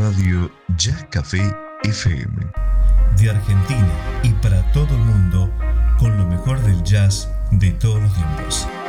radio Jazz Café FM. De Argentina y para todo el mundo, con lo mejor del jazz de todos los tiempos.